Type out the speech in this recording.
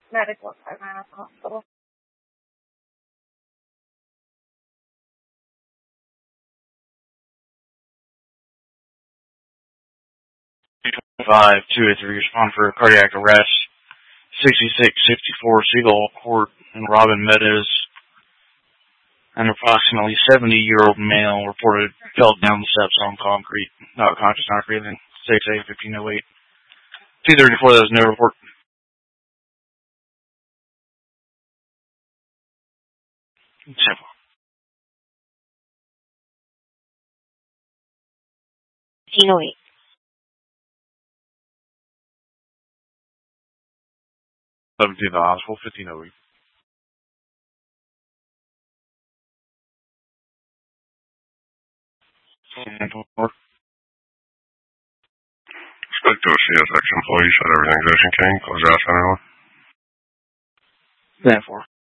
medical equipment at the hospital. 223, respond for cardiac arrest. 6664 Seagull Court in Robin Meadows. An approximately 70-year-old male reported fell down the steps on concrete, not conscious, not breathing. 6A1508. 234, there was no report. Simple. 1508. 17 to the hospital, 1508. Expect to CSX employee said everything's Ocean King. Close out 71. 10-4.